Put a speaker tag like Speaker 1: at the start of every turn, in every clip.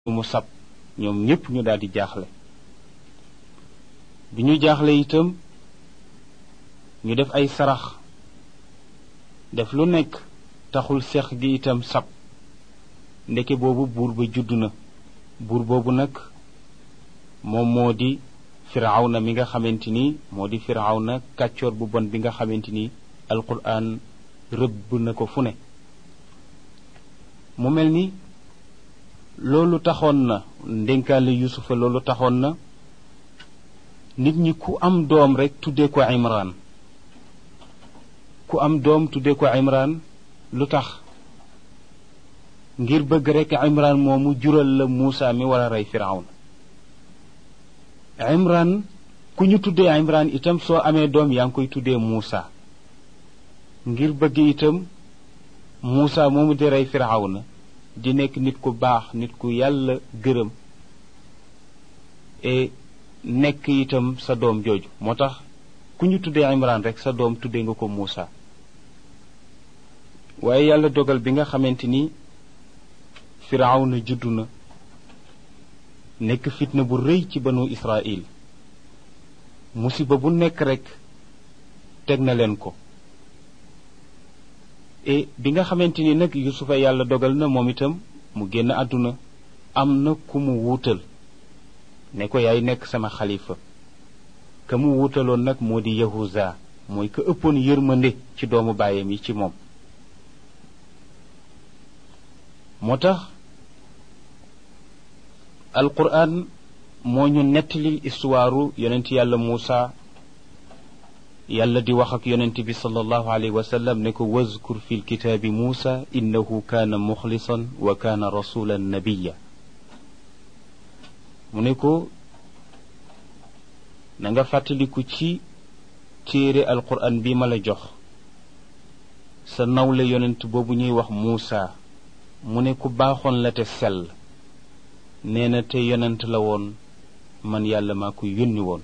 Speaker 1: mu sab ñoom ñépp ñu daldi jaaxle bi ñu jaaxle itam ñu def ay sarax def lu nekk taxul seex gi itam sab ndeke boobu buur ba judd na buur boobu nag moom moo di firawna mi nga xamante ni moo di firawna kàccoor bu bon bi nga xamante ni alquran rëbb na ko fu ne mu mel ni loolu taxoon na ndénkaale yusufa loolu taxoon na nit ñi ku am doom rekk tuddee ko imran ku am doom tuddee ko imran lu tax ngir bëgg rekk imran moomu jural la muusa mi war a rey firawna imran ku ñu tuddee imran itam soo amee doom yaa ngi koy tuddee muusa ngir bëgg itam muusa moomu di rey firawna di nekk nit ku baax nit ku yàlla gërëm et nekk itam sa doom jooju moo tax ku ñu tuddee imran rek sa doom tuddee nga ko muusa waaye yàlla dogal bi nga xamante ni firawna juddu na nekk fitna bu rëy ci banu israil musiba bu nekk rek teg na leen ko et bi nga xamante ni nag yusufa yàlla dogal na moom itam mu génn àdduna am na ku mu wuutal ne ko yaay nekk sama xalifa ka mu wuutaloon nag moo di yahuza mooy ka ëppoon yërmande ci doomu baayam yi ci moom moo tax alquran moo ñu nettali histoire yonent yàlla Muusa yàlla di wax ak yonent bi sallallahu alayhi wa sallam ne ko wazkur fi lkitaabi Muusa innahu kaana muxlisan wa kaana rasulan nabiya mu ne ko na nga fàttaliku ci téere alquran bi ma la jox sa nawle yonent boobu ñuy wax Muusa mu ne ku baaxoon la te sell nee na te yonent la woon man yàlla maa ko yónni woon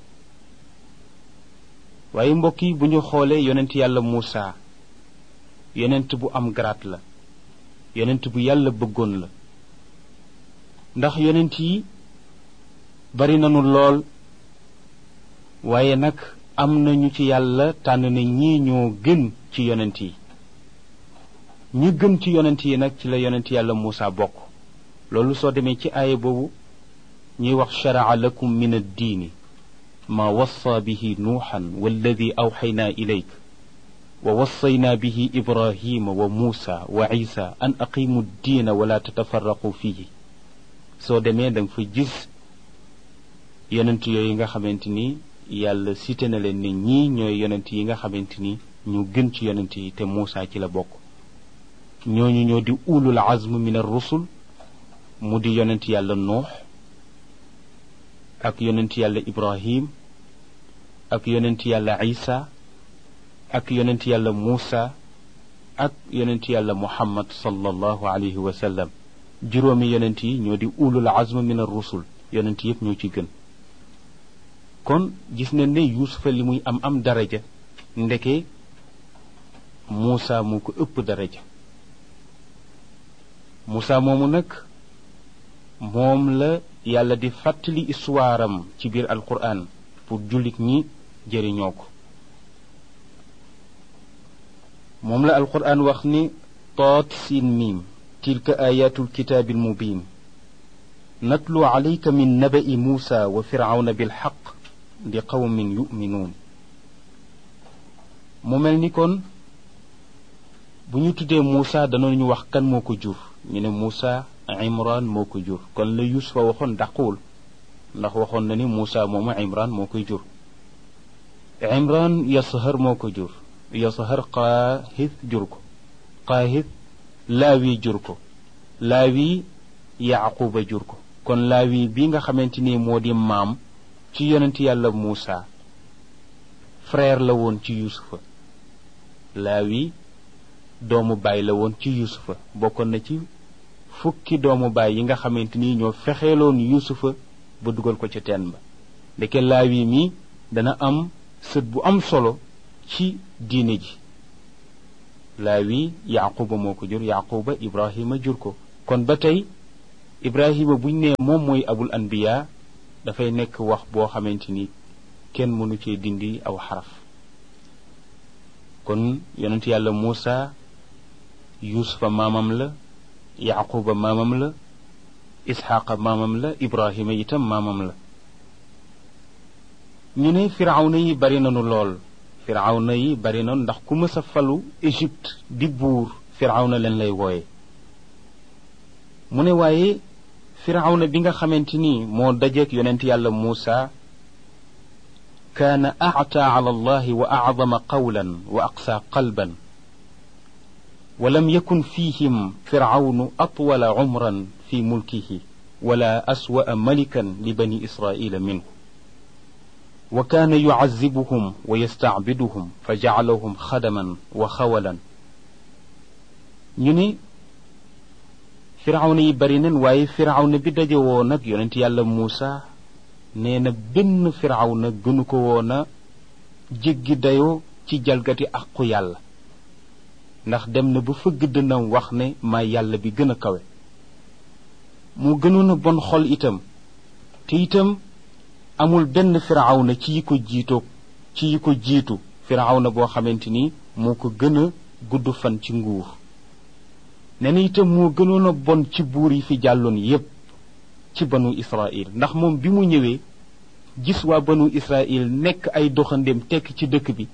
Speaker 1: waaye mbokk yi bu ñu xoolee yonent yàlla Muusa yonent bu am garaat la yonent bu yàlla bëggoon la ndax yonent yi bari nañu lool waaye nag am nañu ci yàlla tànn ne ñii ñoo gën ci yonent yi ñi gën ci yonent yi nag ci la yonent yàlla Muusa bokk loolu soo demee ci aaya boobu ñuy wax shara'a lakum min ad-diini ma wassa bihi nuuxan walladi awxaynaa ilayk wa wassaynaa bihi ibrahima wa muusa wa isa an aqimu ddiina wala tatafarraqu fihi soo demee da nga fa gis yonent yooyu nga xamante ni yàlla cité na leen ne ñii ñooy yonent yi nga xamante ni ñu gën ci yonent yi te muusa ci la bokk ñooñu ñoo di ulul azm min ar-rusul mu di yonent yàlla nuux ak yonent yàlla ibrahim ak yonent yàlla isa ak yonent yàlla muusa ak yonent yàlla muhammad sallallahu alayhi wa sallam juróomi yonent yi ñoo di ulul azm min ar-rusul yonent yépp ñoo ci gën kon gis nañ ne yuusufa li muy am daraja ndeke muusa moo ko ëpp daraja muusa moomu nag moom la yàlla di fàttali histoire am ci biir alquran pour jullit ñi jëriñoo ko moom la alquran wax ni toot siin miim tilka ayatul kitaabil mubin natlu alayka min naba'i muusa wa firawna bilxaq li qawmin yuminuun mu mel ni kon bu ñu tuddee muusa danañu wax kan moo ko jur ñu ne muusa imran moo ko jur kon la yusufa waxoon dàquwul ndax waxoon na ni muusa moomu imran moo koy jur imran yasahar moo ko jur yasahar qaahith jur ko qaahith laawi jur ko laawi yaquba jur ko kon laawi bi nga xamante ni moo di maam ci yonent yàlla muusa frère la woon ci yusufa laawi doomu baay la woon ci yusufa bokkoon na ci fukki doomu baay yi nga xamante ni ñoo fexeeloon yusufa ba dugal ko ca teen ba ndeke laawi mi dana am sët bu am solo ci diine ji laawi yaquba moo ko jur yaquba ibrahima jur ko kon ba tey Ibrahima buñ nee moom mooy abul anbiya dafay nekk wax boo xamante ni kenn mënu cee dindi aw xaraf. kon yonent yàlla Muusa yuusufa maamam la, yaquba maamam la, isxaaqa maamam la, ibrahima itam maamam la. ñu ne firawna yi bari nanu lool, firawna yi bari nanu ndax ku mës a falu Égypte di buur firawna leen lay wooye. mu ne waaye firawna bi nga xamante ni moo dajeek yonent yàlla Muusa kaana a'taa ala allahi wa a'zama qawlan wa aqsaa qalban wa lam yakun fihim firawnu atwala umran fi mulkihi wala aswa'a malikan li bani israila minhu wa kaana yu'azzibuhum wa yasta'biduhum fa ja'alahum xadaman wa xawalan. ñu ne firawna yi bari nañ waaye firawna bi daje woo nag yonent yàlla Muusa nee na benn firawna gënu ko woon a jéggi dayoo ci jalgati aqu yàlla, ndax dem na ba fëgg dënam wax ne maa yàlla bi gën a kawe. moo gënoon a bon xol itam, te itam amul benn firawna ci yi ko jiitu firawna boo xamante ni moo ko gën a gudd fan ci nguur. nee na itam moo gënoon a bon ci buur yi fi jàlloon yépp ci banu Israil, ndax moom bi mu ñëwee gis waa banu Israil nekk ay doxandéem tekk ci dëkk bi,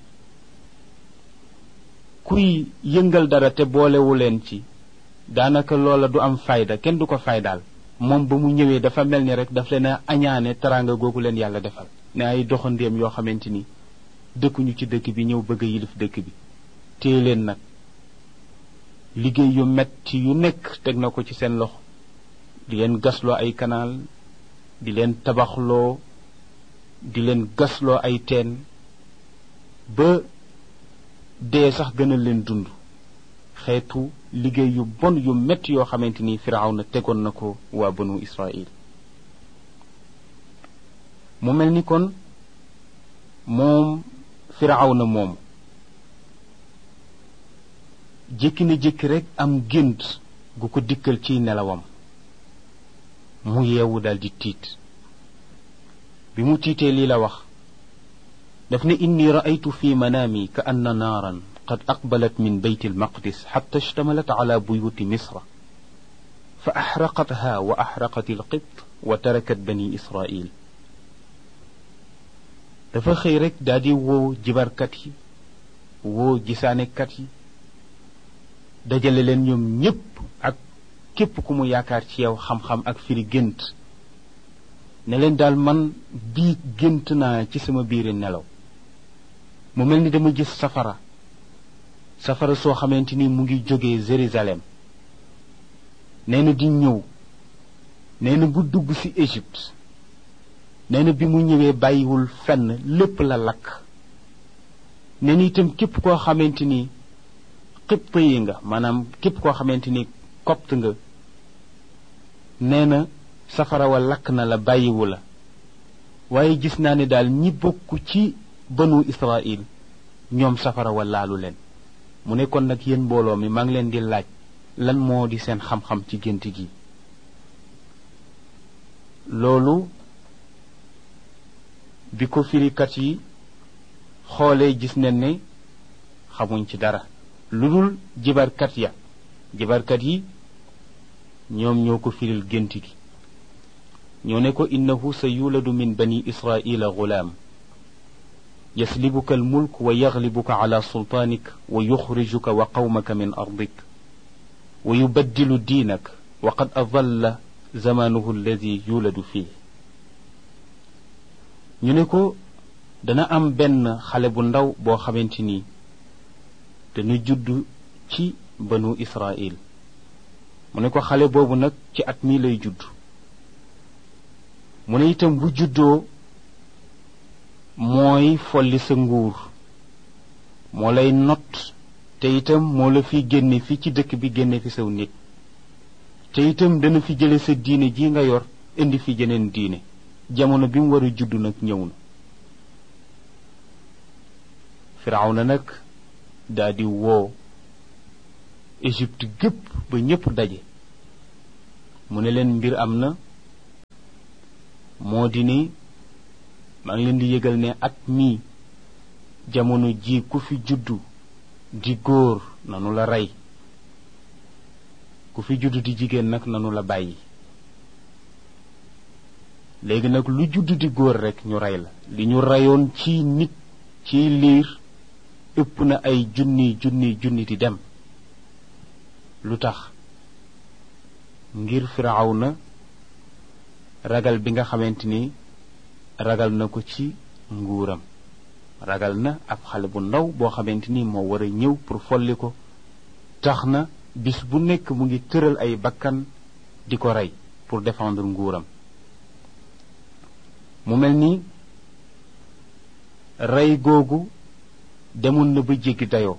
Speaker 1: kuy yëngal dara te boolewu leen ci daanaka loola du am fayda, kenn du ko faydaal. moom ba mu ñëwee dafa mel ni rek daf leen a añaane teraanga googu leen yàlla defal, ne ay doxandéem yoo xamante ni dëkkuñu ci dëkk bi ñëw bëgg a yilif dëkk bi. téye leen nag liggéey yu metti yu nekk teg na ko ci seen loxo, di leen gasloo ay kanaal, di leen tabaxloo, di leen gasloo ay teen, ba dee sax gënal leen dund. xeetu liggéey yu bon yu metti yoo xamante ni firawna tegoon na ko waa banu Israil. mu mel ni kon moom firawna moomu jékki na jékki rek am gént gu ko dikkal ciy nelawam, mu yeewu daldi tiit. bi mu tiitee lii la wax, daf ne inni ra'aytu fi manaami ka anna naaran qad aqbalat min bayt almaqdis xatta ishtamalat ala buyuti misra fa axraqatha wa axraqat alqibt wa tarakat bani israil. dafa xëy rek daldi woo jibarkat yi, woo gisaanekat yi, dajale leen ñoom ñépp ak képp ku mu yaakaar ci yow xam-xam ak firi gént, ne leen daal man bii gént naa ci sama biiri nelaw, mu mel ni dama gis safara soo xamante ni mu ngi jógee Jérusalem, nee na di ñëw, nee na bu dugg ci Égypte, nee na bi mu ñëwee bàyyiwul fenn, lépp la lakk. nee na itam képp koo xamante ni xibt yi nga, maanaam képp koo xamante ni copt nga, nee na safara wa lakk na la, bàyyiwu la. waaye gis naa ne daal ñi bokk ci banu Israil ñoom safara wa laalu leen. mu ne kon nag yéen mbooloo mi maa ngi leen di laaj lan moo di seen xam-xam ci gént gi. loolu bi ko firikat yi xoolee gis nañ ne xamuñ ci dara lu dul jibarkat yi ñoom ñoo ko firil gént gi. ñoo ne ko innahu sa yuladu min bani israila gulaam yaslibuka almulk wa yaglibuka ala sultaanik wa yuxrijuka wa qawmaka min ardik wa yubaddilu diinak wa qad adalla zamanuhu alladi yuladu fii. ñu ne ko dana am benn xale bu ndaw boo xamante ni dana judd ci banu Israil. mu ne ko xale boobu nag ci at mii lay judd. mu ne itam bu juddoo mooy folli sa nguur, moo lay not, te itam moo la fi génne fi ci dëkk bi, génne fi saw nit, te itam dana fi jële sa diine ji nga yor indi fi jeneen diine. jamono bi mu war a judd nag ñëw na. Firawna nag daldi woo Égypte gépp ba ñépp daje, mu ne leen mbir am na moo di ni maa ngi leen di yëgal ne at mii jamono ji ku fi juddu di góor nanu la rey ku fi juddu di jigéen nag nanu la bàyyi léegi nag lu juddu di góor rekk ñu rey la li ñu reyoon ci nit ci liir ëpp na ay junni di dem lu tax ngir Firawna ragal bi nga xamante ni ragal na ko ci nguuram ragal na ab xale bu ndaw boo xamante ni moo war a ñëw pour folli ko tax na bis bu nekk mu ngi tëral ay bakkan di ko rey pour défendre nguuram mu mel ni rey googu demoon na ba jéggi dayoo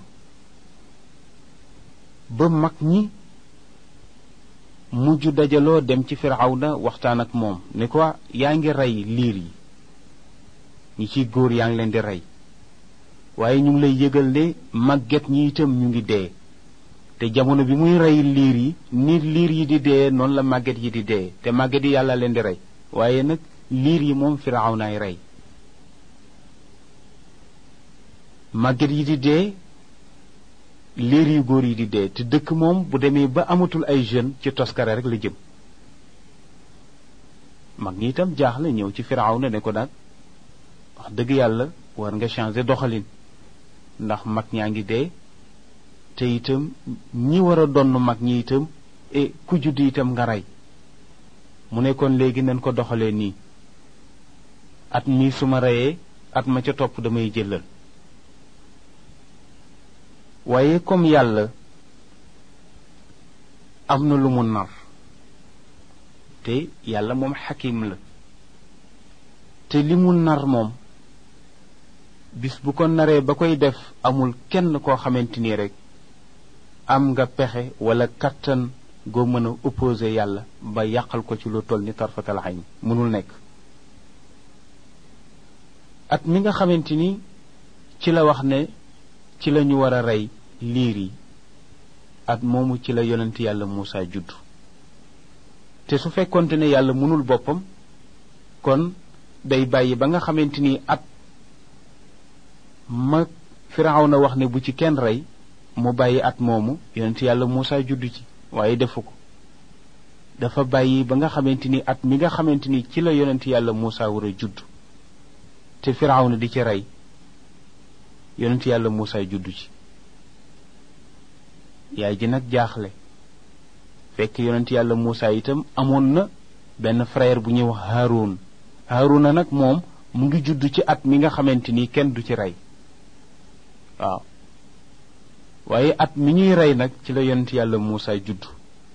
Speaker 1: ba mag ñi mujj dajaloo dem ci Firawna waxtaan ak moom ne ko yaa ngi rey liir yi ñi ciy góor yaa ngi leen di rey waaye ñu ngi lay yëgal ne màgget ñi itam ñu ngi dee te jamono bi muy rey liir yi ni liir yi di dee noonu la màgget yi di dee te màgget yi yàlla leen di rey waaye nag liir yi moom Firawnaay rey màgget yi di dee liir yu góor yi di dee te dëkk moom bu demee ba amatul ay jeunes ci toskare rek la jëm mag ñi itam jaaxle ñëw ci Firawna ne ko daal wax dëgg yàlla war nga changer doxalin ndax mag ñaa ngi dee te itam ñi war a donn mag ñi itam ku judd itam nga rey mu ne kon léegi nañ ko doxalee nii at mi su ma reyee at ma ca topp damay jëlal waaye comme yàlla am na lu mu nar te yàlla moom xakim la te li mu nar moom bis bu ko naree ba koy def amul kenn koo xamante ni rek am nga pexe wala kattan goo mën a opposé yàlla ba yàqal ko ci lu toll ni tarfatal ayn mënul nekk at mi nga xamante ni ci la wax ne ci la ñu war a rey liir yi at moomu ci la yonent yàlla Muusa judd te su fekkonte ne yàlla mënul boppam kon day bàyyi ba nga xamante ni at ma Firawna wax ne bu ci kenn rey mu bàyyi at moomu yonent yàlla Muusa judd ci waaye defu ko dafa bàyyi ba nga xamante ni at mi nga xamante ni ci la yonent yàlla Muusa war a judd te Firawna di ci rey yonent yàlla Muusa juddu ci yaay ji nag jaaxle fekk yonent yàlla Muusa itam amoon na benn frère bu ñuy wax Haarun Haaruna nag moom mu ngi juddu ci at mi nga xamante ni kenn du ci rey waaw waaye at mi ñuy rey nag ci la yonent yàlla Muusa juddu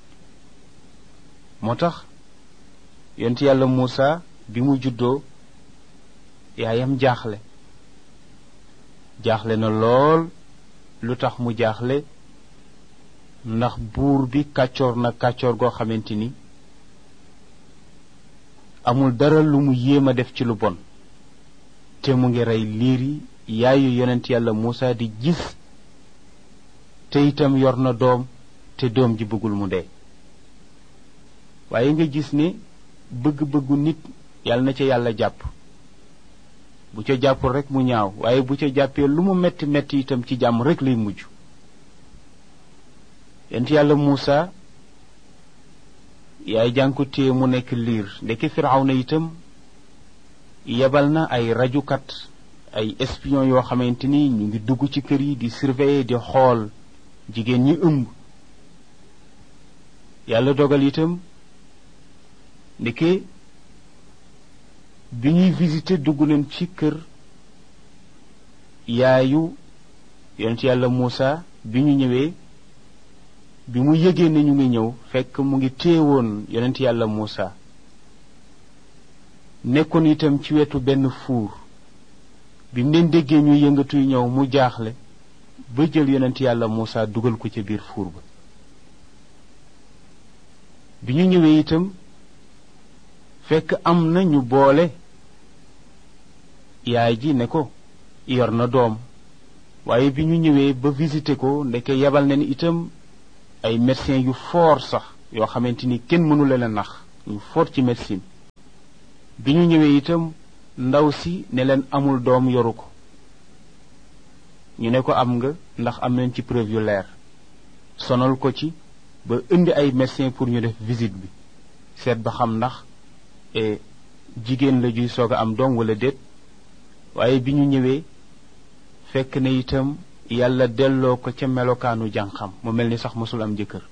Speaker 1: moo tax yonent yàlla Muusa bi mu juddoo yaayam jaaxle na lool lu tax mu jaaxle ndax buur bi kàccoor na kàccoor goo xamante ni amul dara lu mu yéem a def ci lu bon te mu ngi rey liir yi yaayu yonent yàlla Muusa di gis te itam yor na doom te doom ji bëggul mu dee waaye nga gis ne bëgg-bëggu nit yàlla na ca yàlla jàpp bu ca jàppul rek mu ñaaw waaye bu ca jàppee lu mu metti metti itam ci jàmm rek lay mujj yonent yàlla Muusa yaay jànku téye mu nekk liir ndeke Firawna itam yebal na ay rajukat ay espion yoo xamante ni ñu ngi dugg ci kër yi di surveiller di xool jigéen ñi ëmb yàlla dogal itam ndeke bi ñuy visiter dugg nañ ci kër yaayu yonent yàlla Muusa bi ñu ñëwee bi mu yëgee ne ñu ngi ñëw fekk mu ngi téewoon yonent yàlla Muusa nekkoon itam ci wetu benn fuur bi mu leen déggee ñuy yëngatuy ñëw mu jaaxle ba jël yonent yàlla Muusa dugal ko ca biir fuur ba bi ñu ñëwee itam fekk am na ñu boole yaay ji ne ko yor na doom waaye bi ñu ñëwee ba visiter ko ndeke yebal nañ itam ay médecins yu fort sax yoo xamante ni kenn mënu leen a nax ñu fort ci médecine bi ñu ñëwee itam ndaw si ne leen amul doom yoru ko ñu ne ko am nga ndax am nañ ci preuve yu leer sonal ko ci ba indi ay médecin pour ñu def visite bi seet ba xam ndax jigéen la juy soog a am doom wala déet waaye bi ñu ñëwee fekk na itam yàlla delloo ko ca melokaanu jànqam mu mel ni sax mosul am jëkkër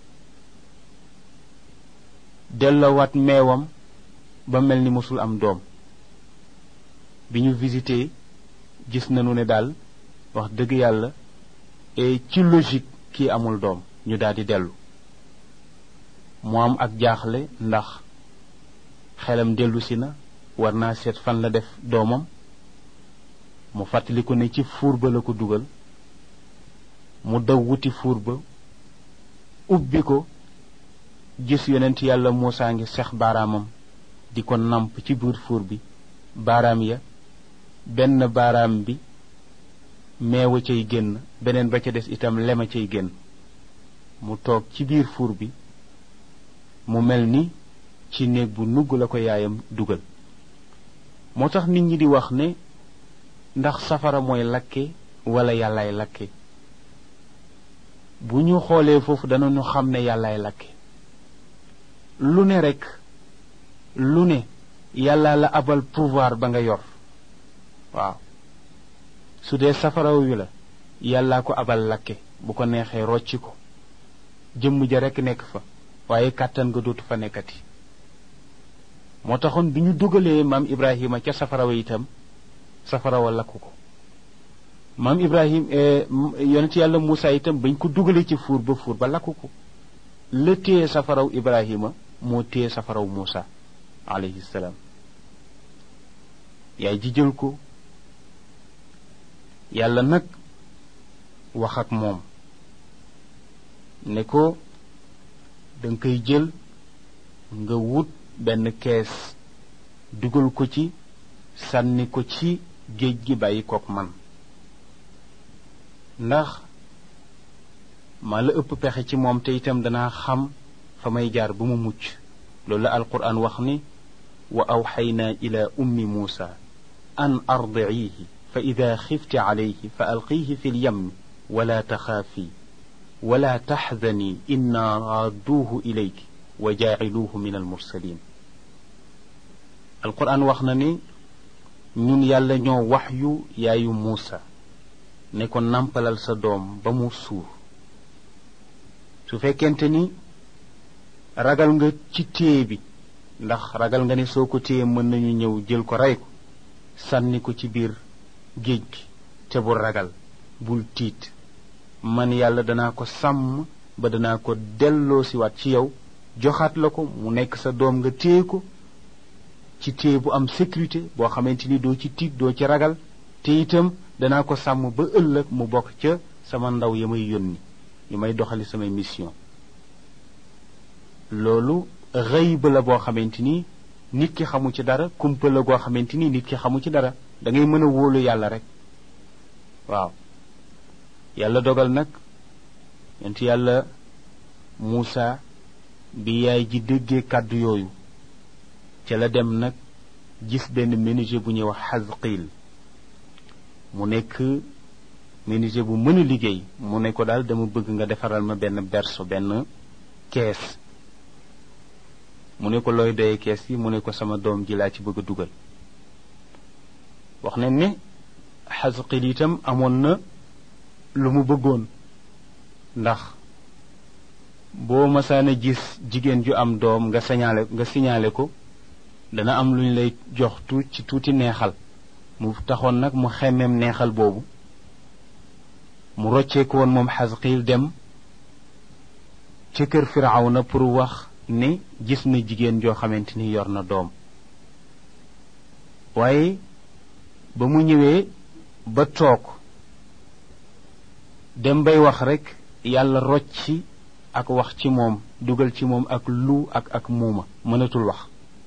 Speaker 1: delloowaat meewam ba mel ni mosul am doom bi ñu visité gis nañu ne daal wax dëgg yàlla ci logique kii amul doom ñu daal di dellu mu am ak jaaxle ndax xelam dellu si na war naa seet fan la def doomam mu fàttali ko ne ci fuur ba la ko dugal mu daw wuti fuur ba ubbi ko gis yonent yàlla Muusaa ngi sex baaraamam di ko namp ci biir fuur bi baaraam ya benn baaraam bi meewa cay génn beneen ba ca des itam lema cay génn mu toog ci biir fuur bi mu mel ni ci néeg bu nugg la ko yaayam dugal moo tax nit ñi di wax ne ndax safara mooy lakke wala yàllaay lakke bu ñu xoolee foofu danañu xam ne yàllaay lakke lu ne rekk lu ne yàlla la abal pouvoir ba nga yor waaw su dee safara wi la yàllaa ko abal lakke bu ko neexee rocci ko jëmm ja rekk nekk fa waaye kàttan nga dootu fa nekkati moo taxoon bi ñu dugalee maam Ibrahima ca safara wa itam safara wa lakku ko maam Ibrahim yonent yàlla Muusaa itam bañ ko dugalee ci fuur ba lakku ko la téye safaraw Ibrahima moo téye safaraw Muusaa alayhi salaam yaay ji jël ko yàlla nag wax ak moom ne ko danga koy jël nga wut benn kees dugal ko ci sànni ko ci géej gi bàyyi kook man ndax maa la ëpp pexe ci moom te itam danaa xam fa may jaar ba mu mucc loolu la alquran wax ni wa awxaynaa ila ummi muusa an ardiihi fa ida xifti calayhi fa alqiihi fi lyammi wala taxaafi wala taxzani inna raadduuhu ilayki wa jaaciluuhu min almursalin alquran wax na ni ñun yàlla ñoo wax yu yaayu muusa ne ko nampalal sa doom ba mu suur su fekkente ni ragal nga ci téye bi ndax ragal nga ne soo ko téye mën nañu ñëw jël ko rey ko sànni ko ci biir géej gi te bul ragal bul tiit man yàlla danaa ko sàmm ba danaa ko delloo siwaat ci yow joxaat la ko mu nekk sa doom nga téye ko ci téye bu am sécurité boo xamante ni doo ci tiit doo ci ragal te itam danaa ko sàmm ba ëllëg mu bokk ca sama ndaw ya may yónni ñu may doxali samay mission loolu xëyb la boo xamante ni nit ki xamu ci dara kumpa la goo xamante ni nit ki xamu ci dara da ngay mën a wóolu yàlla rek waaw yàlla dogal nag yonent yàlla Muusaa bi yaay ji déggee kàddu yooyu ca la dem nag gis benn menuisier bu ñuy wax Xasqiil mu nekk menuisier bu mën a liggéey mu ne ko daal dama bëgg nga defaral ma benn berceau benn kees mu ne ko looy doyee kees yi mu ne ko sama doom ji laa ci bëgg a dugal wax nañ ne Xasqiil itam amoon na lu mu bëggoon ndax boo masaana gis jigéen ju am doom nga signalé ko dana am lu ñu lay jox ci tuuti neexal mu taxoon nag mu xemmeem neexal boobu mu roccee ko woon moom Xasqiil dem ca kër Firawna pour wax ne gis na jigéen joo xamante ni yor na doom waaye ba mu ñëwee ba toog dem bay wax rekk yàlla rocci ak wax ci moom dugal ci moom ak lu ak muuma mënatul wax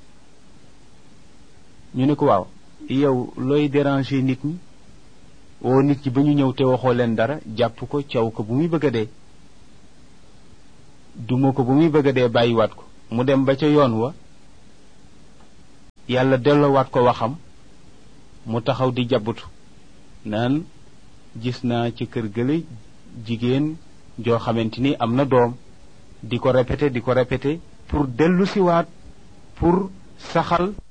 Speaker 1: ñu ne ko waaw yow looy déranger nit ñi woo nit ñi ba ñu ñëw te waxoo leen dara jàpp ko caw ko bu muy bëgg a dee duma ko bu muy bëgg a dee bàyyiwaat ko mu dem ba ca yoon wa yàlla delloowaat ko waxam mu taxaw di jabbutu naan gis naa ci kër gële jigéen joo xamante ni am na doom di ko répété pour dellu siwaat pour saxal